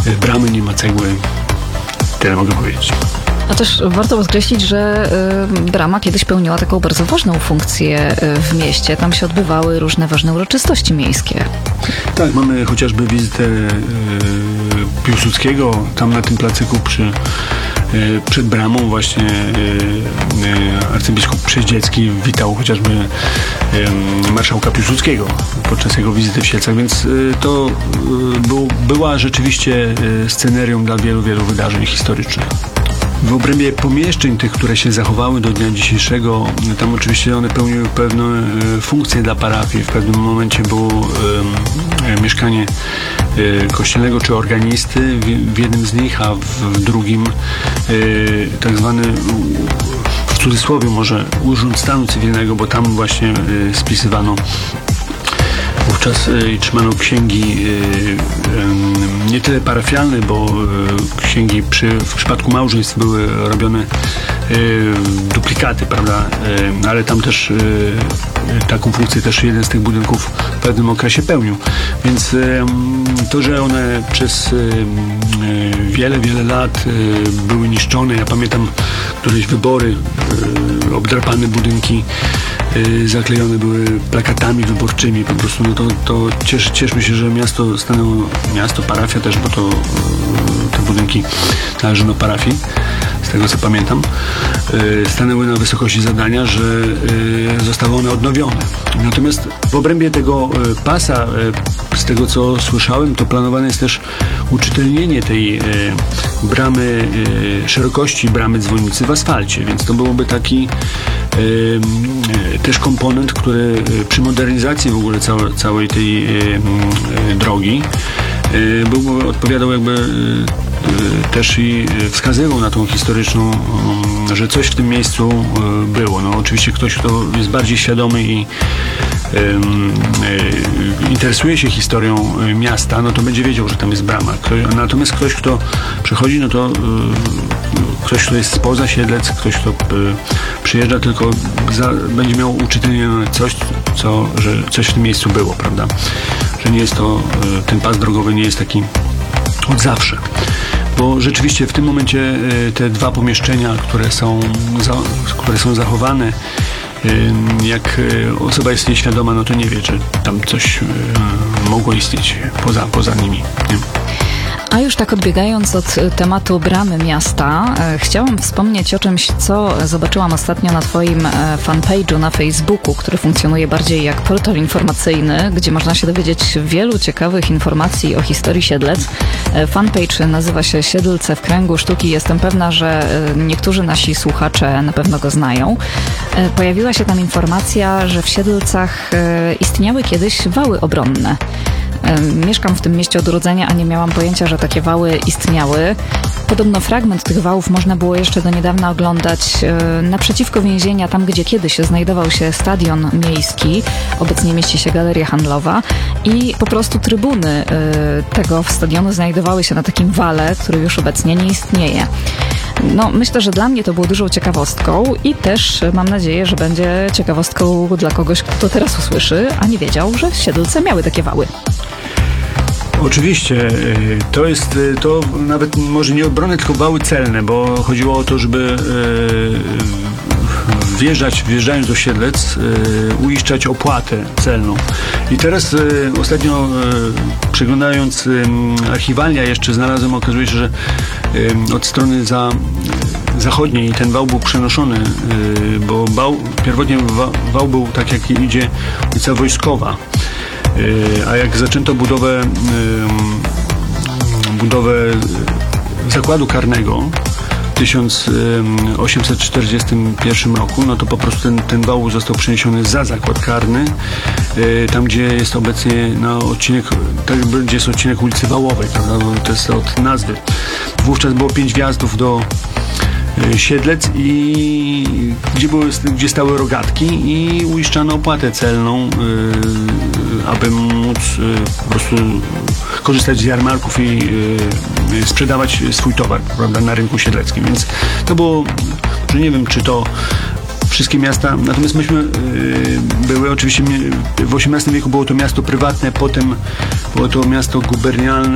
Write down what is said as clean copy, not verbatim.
bramy, nie ma cegły. Tyle mogę powiedzieć. A też warto podkreślić, że brama kiedyś pełniła taką bardzo ważną funkcję w mieście. Tam się odbywały różne ważne uroczystości miejskie. Tak, mamy chociażby wizytę Piłsudskiego tam na tym placyku przed bramą właśnie arcybiskup Przeździecki witał chociażby marszałka Piłsudskiego podczas jego wizyty w Sielcach, więc to była rzeczywiście scenerią dla wielu, wielu wydarzeń historycznych. W obrębie pomieszczeń tych, które się zachowały do dnia dzisiejszego, tam oczywiście one pełniły pewne funkcje dla parafii. W pewnym momencie było mieszkanie kościelnego czy organisty w jednym z nich, a w drugim tak zwany, w cudzysłowie może, urząd stanu cywilnego, bo tam właśnie spisywano wówczas i trzymano księgi nie tyle parafialne, bo księgi w przypadku małżeństw były robione duplikaty, prawda? Ale tam też taką funkcję też jeden z tych budynków w pewnym okresie pełnił. Więc to, że one przez wiele, wiele lat były niszczone, ja pamiętam któreś wybory, obdrapane budynki, zaklejone były plakatami wyborczymi, po prostu no to cieszmy się, że miasto stanęło, parafia też, bo to te budynki należą do parafii, z tego co pamiętam, stanęły na wysokości zadania, że zostały one odnowione. Natomiast w obrębie tego pasa, z tego co słyszałem, to planowane jest też uczytelnienie tej bramy, szerokości bramy dzwonnicy w asfalcie, więc to byłoby taki też komponent, który przy modernizacji w ogóle całej tej drogi odpowiadał jakby też i wskazywał na tą historyczną, że coś w tym miejscu było. No oczywiście ktoś, kto jest bardziej świadomy i interesuje się historią miasta, no to będzie wiedział, że tam jest brama. Natomiast ktoś, kto przechodzi, no to ktoś, kto jest spoza Siedlec, ktoś, kto przyjeżdża, tylko będzie miał uczytelnione że coś w tym miejscu było, prawda? Że nie jest to, ten pas drogowy nie jest taki od zawsze. Bo rzeczywiście w tym momencie te dwa pomieszczenia, które są zachowane, jak osoba jest nieświadoma, no to nie wie, czy tam coś mogło istnieć poza nimi. Nie? A już tak odbiegając od tematu bramy miasta, chciałam wspomnieć o czymś, co zobaczyłam ostatnio na Twoim fanpage'u na Facebooku, który funkcjonuje bardziej jak portal informacyjny, gdzie można się dowiedzieć wielu ciekawych informacji o historii Siedlec. Fanpage nazywa się Siedlce w kręgu sztuki. Jestem pewna, że niektórzy nasi słuchacze na pewno go znają. Pojawiła się tam informacja, że w Siedlcach istniały kiedyś wały obronne. Mieszkam w tym mieście od urodzenia, a nie miałam pojęcia, że takie wały istniały. Podobno fragment tych wałów można było jeszcze do niedawna oglądać naprzeciwko więzienia, tam gdzie kiedyś znajdował się stadion miejski. Obecnie mieści się galeria handlowa i po prostu trybuny tego stadionu znajdowały się na takim wale, który już obecnie nie istnieje. No, myślę, że dla mnie to było dużą ciekawostką i też mam nadzieję, że będzie ciekawostką dla kogoś, kto teraz usłyszy, a nie wiedział, że Siedlce miały takie wały. Oczywiście, to nawet może nie obrony, tylko wały celne, bo chodziło o to, żeby wjeżdżając do Siedlec, uiszczać opłatę celną. I teraz ostatnio przeglądając archiwalia jeszcze znalazłem, okazuje się, że od strony zachodniej ten wał był przenoszony, bo pierwotnie wał był tak jak idzie ulica Wojskowa. A jak zaczęto budowę zakładu karnego w 1841 roku, no to po prostu ten wał został przeniesiony za zakład karny, tam gdzie jest obecnie gdzie jest odcinek ulicy Wałowej, prawda? Bo to jest od nazwy. Wówczas było 5 wjazdów do Siedlec i gdzie stały rogatki i uiszczano opłatę celną, aby móc po prostu korzystać z jarmarków i sprzedawać swój towar, prawda, na rynku siedleckim. Więc to było, że nie wiem, czy to wszystkie miasta, natomiast myśmy były oczywiście w XVIII wieku było to miasto prywatne, potem było to miasto gubernialne.